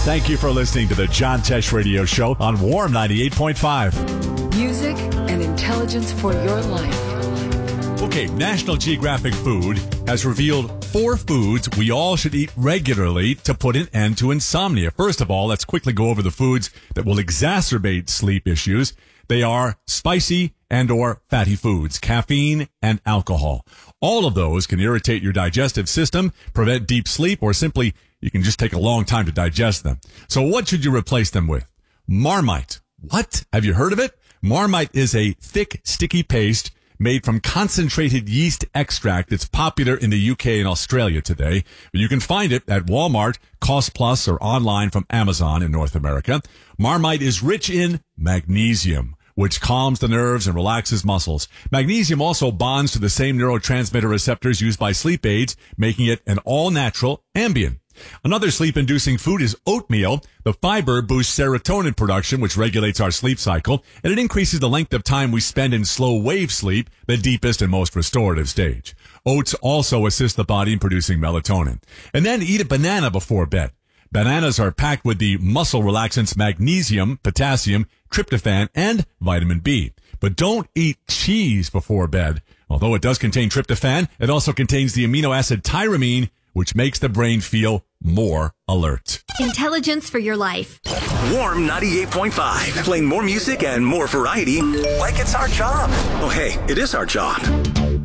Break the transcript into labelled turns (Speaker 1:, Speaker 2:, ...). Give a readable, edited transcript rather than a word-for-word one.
Speaker 1: Thank you for listening to the John Tesh Radio Show on Warm 98.5.
Speaker 2: Music and intelligence for your life.
Speaker 1: Okay, National Geographic Food has revealed 4 foods we all should eat regularly to put an end to insomnia. First of all, let's quickly go over the foods that will exacerbate sleep issues. They are spicy and or fatty foods, caffeine, and alcohol. All of those can irritate your digestive system, prevent deep sleep, or simply you can just take a long time to digest them. So what should you replace them with? Marmite. What? Have you heard of it? Marmite is a thick, sticky paste made from concentrated yeast extract. It's popular in the UK and Australia today. You can find it at Walmart, Cost Plus, or online from Amazon in North America. Marmite is rich in magnesium, which calms the nerves and relaxes muscles. Magnesium also bonds to the same neurotransmitter receptors used by sleep aids, making it an all-natural Ambien. Another sleep-inducing food is oatmeal. The fiber boosts serotonin production, which regulates our sleep cycle, and it increases the length of time we spend in slow wave sleep, the deepest and most restorative stage. Oats also assist the body in producing melatonin. And then eat a banana before bed. Bananas are packed with the muscle relaxants magnesium, potassium, tryptophan, and vitamin B. But don't eat cheese before bed. Although it does contain tryptophan, it also contains the amino acid tyramine, which makes the brain feel more alert.
Speaker 3: Intelligence for your life.
Speaker 4: Warm 98.5. Playing more music and more variety like it's our job. Oh, hey, it is our job.